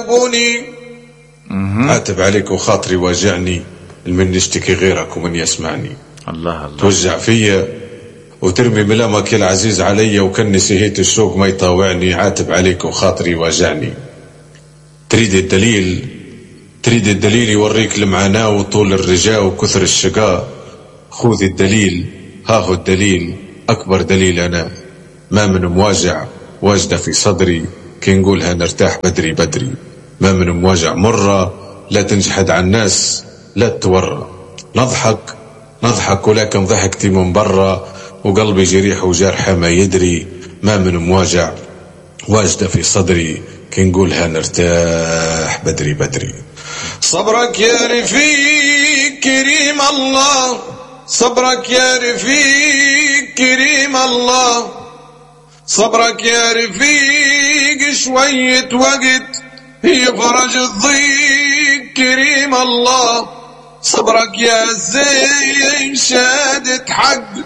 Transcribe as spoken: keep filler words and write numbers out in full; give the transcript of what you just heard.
سبوني. عاتب عليك وخاطري واجعني، من يشتكي غيرك ومن يسمعني. الله الله. توجع فيا وترمي ملامك يا العزيز علي، وكني سهيت الشوق ما يطاوعني. عاتب عليك وخاطري واجعني. تريد الدليل، تريد الدليل يوريك المعاناة وطول الرجاء وكثر الشقاء. خذ الدليل، ها هو الدليل، أكبر دليل أنا. ما من مواجع واجدة في صدري، كي نقولها نرتاح بدري بدري. ما من مواجع مرة لا تنجحد على الناس لا تورى. نضحك نضحك ولكن ضحكتي من برا، وقلبي جريح وجرحه ما يدري. ما من مواجع واجدة في صدري، كي نقولها نرتاح بدري بدري. صبرك يا رفيق كريم الله، صبرك يا رفيق كريم الله، صبرك يا رفيق شوية وقت هي فرج الضيق كريم الله. صبرك يا زين شادت حق